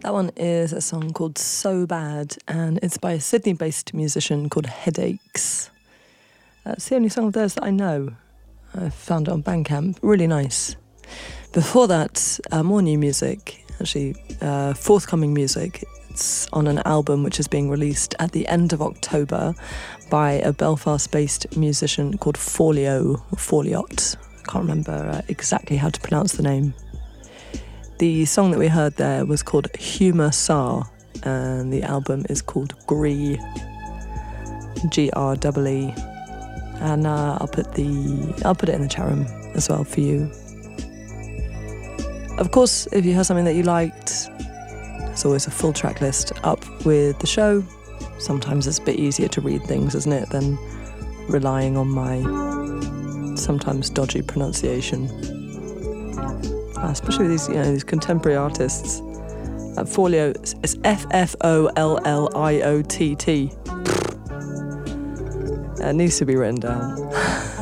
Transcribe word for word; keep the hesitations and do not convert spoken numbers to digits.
That one is a song called So Bad, and it's by a Sydney-based musician called Headaches. That's the only song of theirs that I know. I found it on Bandcamp. Really nice. Before that, uh, more new music, actually uh, forthcoming music. It's on an album which is being released at the end of October by a Belfast-based musician called Folio, or Foliot. I can't remember uh, exactly how to pronounce the name. The song that we heard there was called Humour Sar, and the album is called Gree, G R E E. And uh, I'll put the I'll put it in the chat room as well for you. Of course, if you heard something that you liked, there's always a full track list up with the show. Sometimes it's a bit easier to read things, isn't it, than relying on my sometimes dodgy pronunciation. Uh, especially with these, you know, these contemporary artists. Uh, Folio, it's F F O L L I O T T. It needs to be written down.